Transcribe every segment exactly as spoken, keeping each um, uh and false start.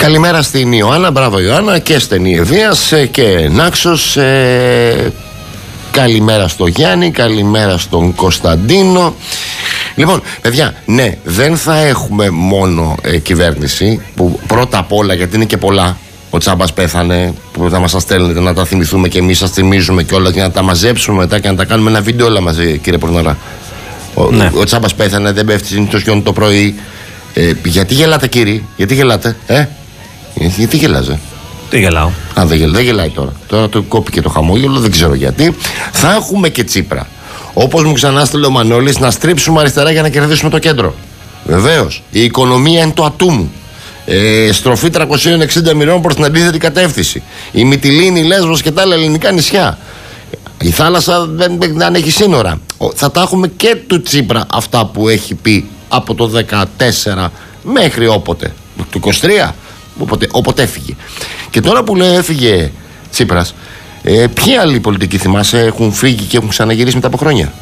Καλημέρα στην Ιωάννα, μπράβο Ιωάννα, και στενή Ευβίας και Νάξος. ε, Καλημέρα στο Γιάννη, καλημέρα στον Κωνσταντίνο. Λοιπόν, παιδιά, ναι, δεν θα έχουμε μόνο ε, κυβέρνηση, που πρώτα απ' όλα, γιατί είναι και πολλά. Ο Τσάμπας πέθανε, που θα μας τα στέλνετε να τα θυμηθούμε και εμείς σας θυμίζουμε και όλα, για να τα μαζέψουμε μετά και να τα κάνουμε ένα βίντεο όλα μαζί, κύριε Πορναρά. Ο, ναι. ο Τσάμπας πέθανε, δεν πέφτει συνήθως γιον το πρωί. Ε, γιατί γελάτε, κύριε, γιατί γελάτε, ε? Γιατί γελάζε? Τι γελάω. Α, δεν, γελ, δεν γελάει τώρα. Τώρα το κόπηκε το χαμόγελο, δεν ξέρω γιατί. Θα έχουμε και Τσίπρα. Όπως μου ξανά στείλε ο Μανώλης, να στρίψουμε αριστερά για να κερδίσουμε το κέντρο. Βεβαίως. Η οικονομία είναι το ατού μου. Ε, στροφή τριακόσια εξήντα μοιρών προς την αντίθετη κατεύθυνση. Η Μυτιλήνη, η Λέσβος και τα άλλα ελληνικά νησιά. Η θάλασσα δεν, δεν έχει σύνορα. Θα τα έχουμε και του Τσίπρα αυτά που έχει πει από το δεκατέσσερα μέχρι όποτε. Το είκοσι τρία. Όποτε, όποτε έφυγε. Και τώρα που λέει έφυγε Τσίπρας, ε, ποιοι άλλοι πολιτικοί, θυμάσαι, έχουν φύγει και έχουν ξαναγυρίσει μετά από χρόνια?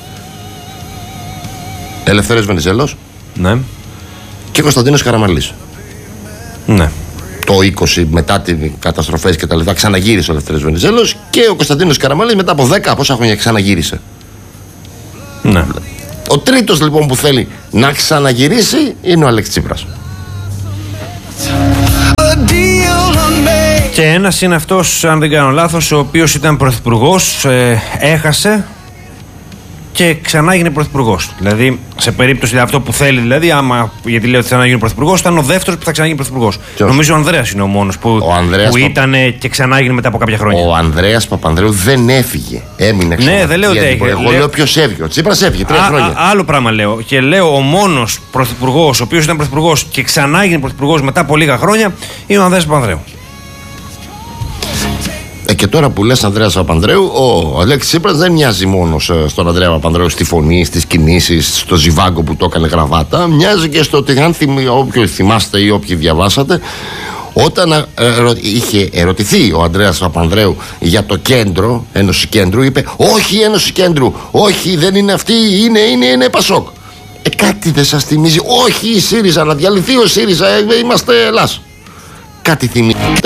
Ελευθέριος Βενιζέλος. Ναι. Και Κωνσταντίνος Καραμανλής. Ναι. Το είκοσι, μετά τις καταστροφές και τα λοιπά, ξαναγύρισε ο Ελευθέριος Βενιζέλος. Και ο Κωνσταντίνος Καραμανλής μετά από δέκα πόσα χρόνια ξαναγύρισε. Ναι. Ο τρίτος λοιπόν που θέλει να ξαναγυρίσει είναι ο Αλέξης Τσίπρας. Και ένας είναι αυτός, αν δεν κάνω λάθος, ο οποίος ήταν πρωθυπουργός, ε, έχασε και ξανά έγινε πρωθυπουργός. Δηλαδή, σε περίπτωση αυτό που θέλει, δηλαδή, άμα, γιατί λέω ότι θα γίνει πρωθυπουργός, ήταν ο δεύτερος που θα ξαναγίνει πρωθυπουργός. Νομίζω ο Ανδρέας είναι ο μόνος που, που ήταν και ξανά έγινε μετά από κάποια χρόνια. Ο Ανδρέας Παπανδρέου δεν έφυγε. Έμεινε ξανά. Ναι, δεν λέω ότι έφυγε. Εγώ λέω ποιος έφυγε. Ο Τσίπρας έφυγε τρία χρόνια. Α, άλλο πράγμα λέω. Και λέω ο μόνος πρωθυπουργός, ο οποίος ήταν πρωθυπουργός και ξανά έγινε πρωθυπουργός μετά από λίγα χρόνια, είναι ο Ανδρέας Παπανδρέου. Ε, και τώρα που λες Ανδρέας Παπανδρέου, ο Αλέξης Τσίπρας δεν μοιάζει μόνο στον Ανδρέα Παπανδρέου στη φωνή, στις κινήσεις, στο ζιβάγκο που το έκανε γραβάτα. Μοιάζει και στο ότι, αν θυμ, όποιοι θυμάστε ή όποιοι διαβάσατε, όταν ε, ερω, είχε ερωτηθεί ο Ανδρέας Παπανδρέου για το κέντρο, Ένωση Κέντρου, είπε όχι Ένωση Κέντρου, όχι δεν είναι αυτή, είναι, είναι, είναι Πασόκ. Ε, κάτι δεν σας θυμίζει? Όχι η ΣΥΡΙΖΑ, να διαλυθεί ο ΣΥΡΙΖΑ, ε, είμαστε Ελλάς. Κάτι θυμίζει.